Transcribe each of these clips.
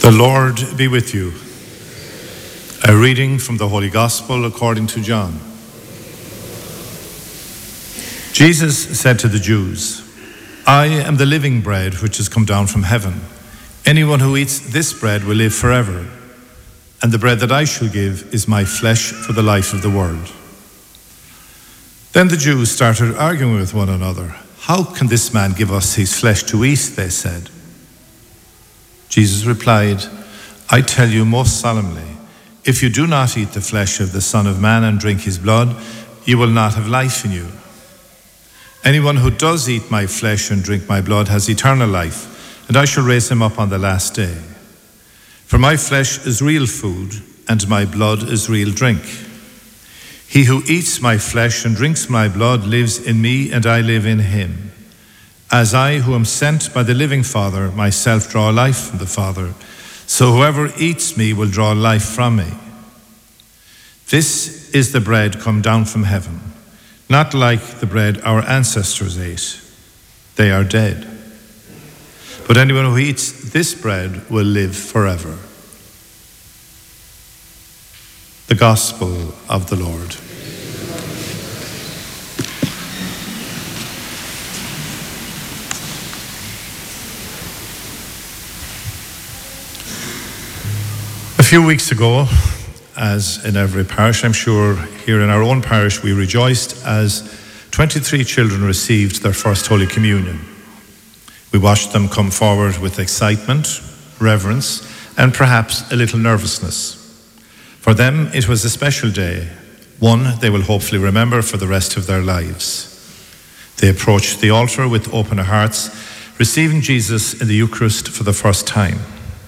The Lord be with you. A reading from the Holy Gospel according to John. Jesus said to the Jews, "I am the living bread which has come down from heaven. Anyone who eats this bread will live forever, and the bread that I shall give is my flesh for the life of the world." Then the Jews started arguing with one another. "How can this man give us his flesh to eat?" they said. Jesus replied, "I tell you most solemnly, if you do not eat the flesh of the Son of Man and drink his blood, you will not have life in you. Anyone who does eat my flesh and drink my blood has eternal life, and I shall raise him up on the last day. For my flesh is real food, and my blood is real drink. He who eats my flesh and drinks my blood lives in me, and I live in him. As I, who am sent by the living Father, myself draw life from the Father, so whoever eats me will draw life from me. This is the bread come down from heaven, not like the bread our ancestors ate. They are dead. But anyone who eats this bread will live forever." The Gospel of the Lord. A few weeks ago, as in every parish, I'm sure here in our own parish, we rejoiced as 23 children received their first Holy Communion. We watched them come forward with excitement, reverence, and perhaps a little nervousness. For them, it was a special day, one they will hopefully remember for the rest of their lives. They approached the altar with open hearts, receiving Jesus in the Eucharist for the first time.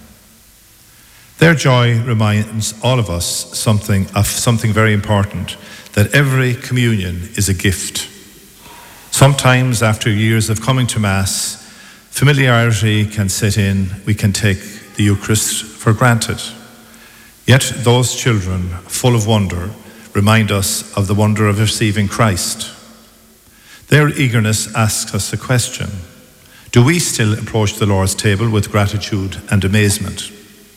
Their joy reminds all of us of something very important, that every communion is a gift. Sometimes after years of coming to Mass, familiarity can set in. We can take the Eucharist for granted. Yet those children, full of wonder, remind us of the wonder of receiving Christ. Their eagerness asks us a question. Do we still approach the Lord's table with gratitude and amazement?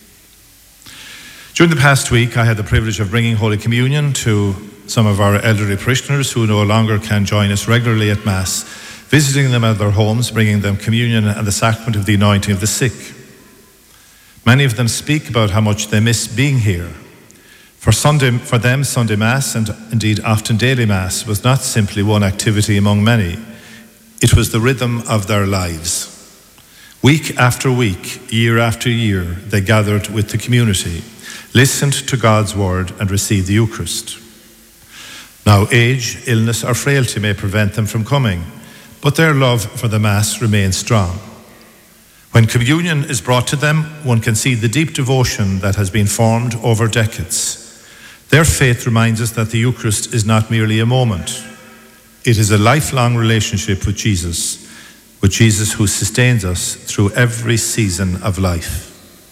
During the past week, I had the privilege of bringing Holy Communion to some of our elderly parishioners who no longer can join us regularly at Mass, visiting them at their homes, bringing them communion and the sacrament of the anointing of the sick. Many of them speak about how much they miss being here. For them, Sunday Mass, and indeed often daily Mass, was not simply one activity among many. It was the rhythm of their lives. Week after week, year after year, they gathered with the community, listened to God's word, and received the Eucharist. Now, age, illness, or frailty may prevent them from coming, but their love for the Mass remains strong. When communion is brought to them, one can see the deep devotion that has been formed over decades. Their faith reminds us that the Eucharist is not merely a moment. It is a lifelong relationship with Jesus who sustains us through every season of life.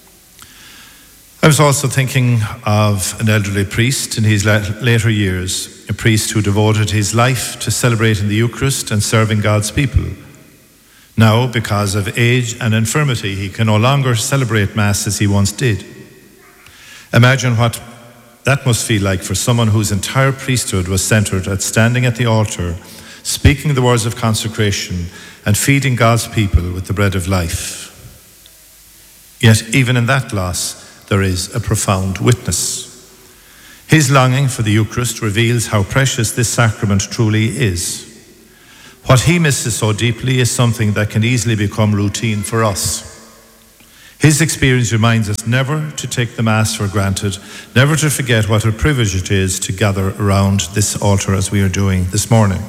I was also thinking of an elderly priest in his later years, a priest who devoted his life to celebrating the Eucharist and serving God's people. Now, because of age and infirmity, he can no longer celebrate Mass as he once did. Imagine what that must feel like for someone whose entire priesthood was centered at standing at the altar, speaking the words of consecration, and feeding God's people with the bread of life. Yet, even in that loss, there is a profound witness. His longing for the Eucharist reveals how precious this sacrament truly is. What he misses so deeply is something that can easily become routine for us. His experience reminds us never to take the Mass for granted, never to forget what a privilege it is to gather around this altar as we are doing this morning.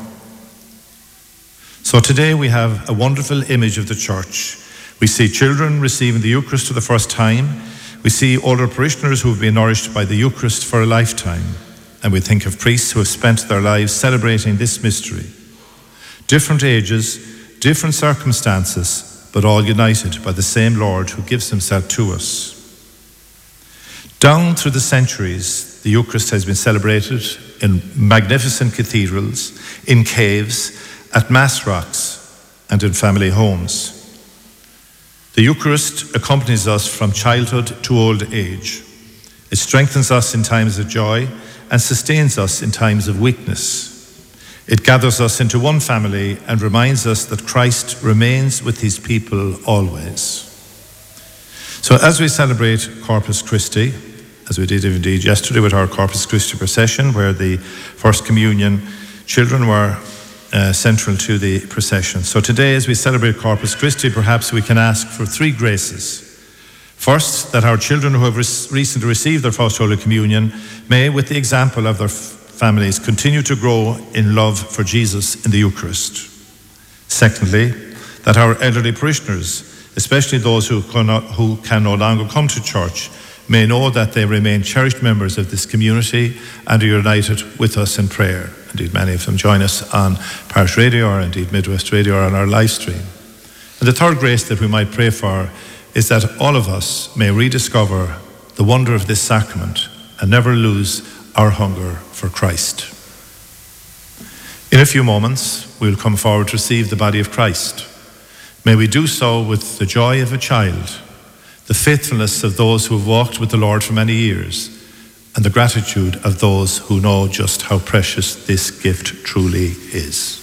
So today we have a wonderful image of the Church. We see children receiving the Eucharist for the first time. We see older parishioners who have been nourished by the Eucharist for a lifetime. And we think of priests who have spent their lives celebrating this mystery. Different ages, different circumstances, but all united by the same Lord who gives himself to us. Down through the centuries, the Eucharist has been celebrated in magnificent cathedrals, in caves, at Mass rocks, and in family homes. The The Eucharist accompanies us from childhood to old age. It strengthens us in times of joy and sustains us in times of weakness. It gathers us into one family and reminds us that Christ remains with his people always. So as we celebrate Corpus Christi, as we did indeed yesterday with our Corpus Christi procession, where the First Communion children were central to the procession. So today, as we celebrate Corpus Christi, perhaps we can ask for three graces. First, that our children who have recently received their First Holy Communion may, with the example of their families, continue to grow in love for Jesus in the Eucharist. Secondly, that our elderly parishioners, especially those who can no longer come to church, may know that they remain cherished members of this community and are united with us in prayer. Indeed, many of them join us on Parish Radio or indeed Midwest Radio or on our live stream. And the third grace that we might pray for is that all of us may rediscover the wonder of this sacrament and never lose our hunger for Christ. In a few moments, we'll come forward to receive the body of Christ. May we do so with the joy of a child, the faithfulness of those who have walked with the Lord for many years, and the gratitude of those who know just how precious this gift truly is.